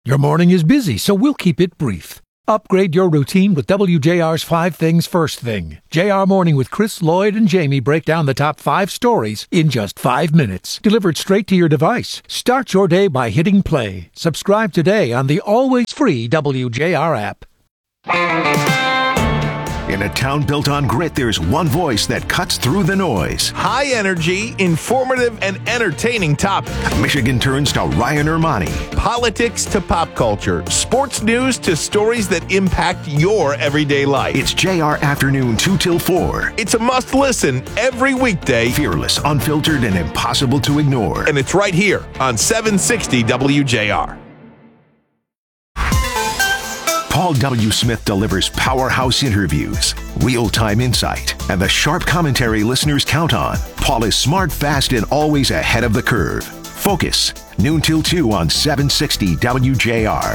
Your morning is busy, so we'll keep it brief. Upgrade your routine with WJR's 5 Things First Thing. JR Morning with Chris, Lloyd, and Jamie break down the top 5 stories in just 5 minutes. Delivered straight to your device. Start your day by hitting play. Subscribe today on the always free WJR app. In a town built on grit, there's one voice that cuts through the noise. High energy, informative, and entertaining topics. Michigan turns to Ryan Ermani. Politics to pop culture. Sports news to stories that impact your everyday life. It's JR Afternoon 2 till 4. It's a must listen every weekday. Fearless, unfiltered, and impossible to ignore. And it's right here on 760 WJR. Paul W. Smith delivers powerhouse interviews, real-time insight, and the sharp commentary listeners count on. Paul is smart, fast, and always ahead of the curve. Focus, noon till 2 on 760 WJR.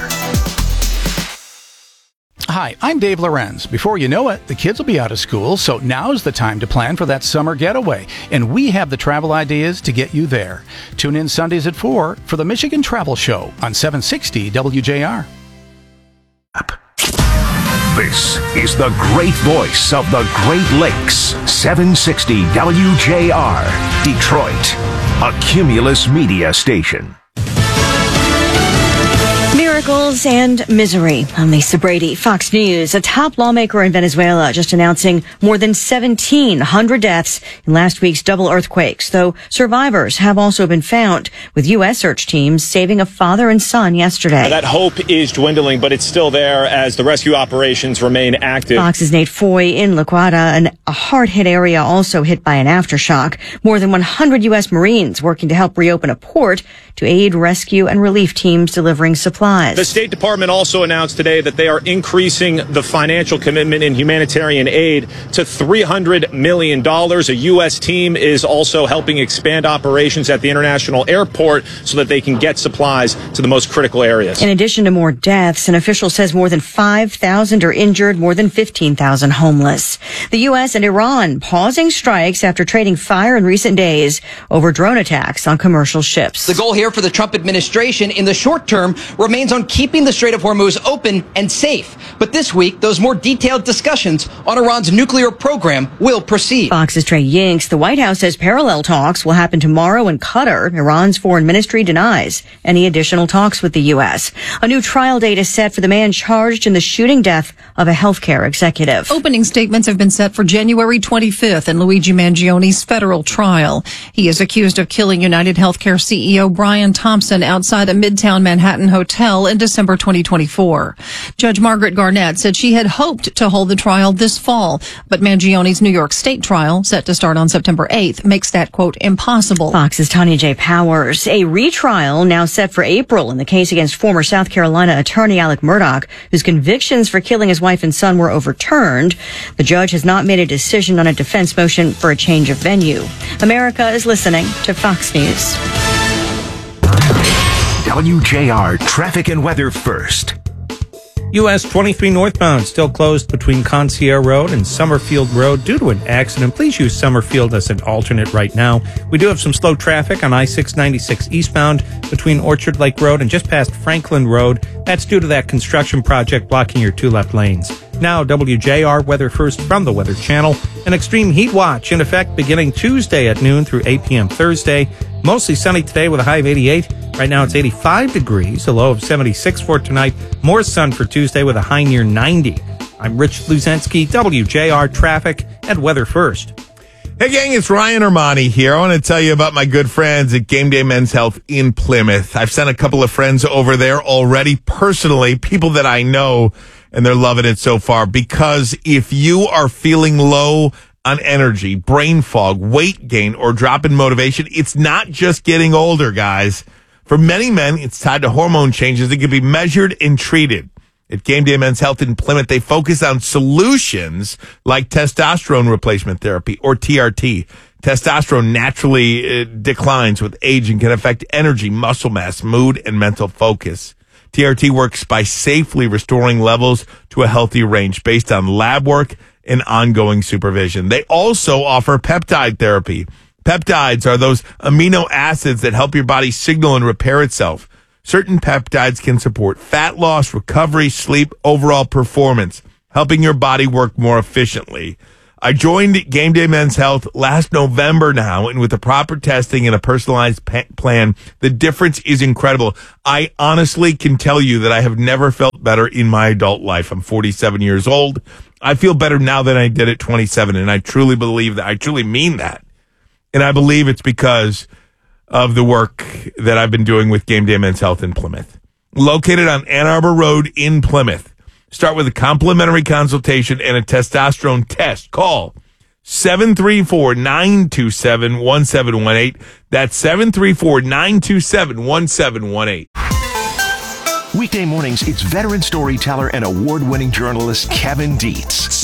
Hi, I'm Dave Lorenz. Before you know it, the kids will be out of school, so now's the time to plan for that summer getaway. And we have the travel ideas to get you there. Tune in Sundays at 4 for the Michigan Travel Show on 760 WJR. This is the great voice of the Great Lakes, 760 WJR, Detroit, a Cumulus media station. Miracles and misery. I'm Lisa Brady, Fox News. A top lawmaker in Venezuela just announcing more than 1,700 deaths in last week's double earthquakes, though survivors have also been found, with U.S. search teams saving a father and son yesterday. That hope is dwindling, but it's still there as the rescue operations remain active. Fox's Nate Foy in La Guardia, a hard-hit area also hit by an aftershock. More than 100 U.S. Marines working to help reopen a port to aid rescue and relief teams delivering supplies. The State Department also announced today that they are increasing the financial commitment in humanitarian aid to $300 million. A U.S. team is also helping expand operations at the international airport so that they can get supplies to the most critical areas. In addition to more deaths, an official says more than 5,000 are injured, more than 15,000 homeless. The U.S. and Iran pausing strikes after trading fire in recent days over drone attacks on commercial ships. The goal here for the Trump administration in the short term remains on keeping the Strait of Hormuz open and safe. But this week, those more detailed discussions on Iran's nuclear program will proceed. Fox's Trey Yinks. The White House says parallel talks will happen tomorrow in Qatar. Iran's foreign ministry denies any additional talks with the U.S. A new trial date is set for the man charged in the shooting death of a healthcare executive. Opening statements have been set for January 25th in Luigi Mangioni's federal trial. He is accused of killing United Healthcare CEO Brian Thompson outside a Midtown Manhattan hotel in December 2024. Judge Margaret Garnett said she had hoped to hold the trial this fall, but Mangioni's New York State trial, set to start on September 8th, makes that, quote, impossible. Fox's Tanya J. Powers. A retrial now set for April in the case against former South Carolina attorney Alec Murdaugh, whose convictions for killing his wife and son were overturned. The judge has not made a decision on a defense motion for a change of venue. America is listening to Fox News. WJR traffic and weather first. US 23 northbound still closed between Concierge Road and Summerfield Road due to an accident. Please use Summerfield as an alternate right now. We do have some slow traffic on I-696 eastbound between Orchard Lake Road and just past Franklin Road. That's due to that construction project blocking your 2 left lanes. Now, WJR weather first from the Weather Channel. An extreme heat watch in effect beginning Tuesday at noon through 8 p.m. Thursday. Mostly sunny today with a high of 88. Right now it's 85 degrees, a low of 76 for tonight. More sun for Tuesday with a high near 90. I'm Rich Luzensky, WJR traffic and weather first. Hey gang, it's Ryan Ermani here. I want to tell you about my good friends at Game Day Men's Health in Plymouth. I've sent a couple of friends over there already, personally, people that I know, and they're loving it so far. Because if you are feeling low on energy, brain fog, weight gain, or drop in motivation, it's not just getting older, guys. For many men, it's tied to hormone changes that can be measured and treated. At Game Day Men's Health in Plymouth, they focus on solutions like testosterone replacement therapy, or TRT. Testosterone naturally declines with age and can affect energy, muscle mass, mood, and mental focus. TRT works by safely restoring levels to a healthy range based on lab work and ongoing supervision. They also offer peptide therapy. Peptides are those amino acids that help your body signal and repair itself. Certain peptides can support fat loss, recovery, sleep, overall performance, helping your body work more efficiently. I joined Game Day Men's Health last November now, and with the proper testing and a personalized plan, the difference is incredible. I honestly can tell you that I have never felt better in my adult life. I'm 47 years old. I feel better now than I did at 27, and I truly believe that. I truly mean that. And I believe it's because of the work that I've been doing with Game Day Men's Health in Plymouth. Located on Ann Arbor Road in Plymouth. Start with a complimentary consultation and a testosterone test. Call 734-927-1718. That's 734-927-1718. Weekday mornings, it's veteran storyteller and award-winning journalist Kevin Dietz.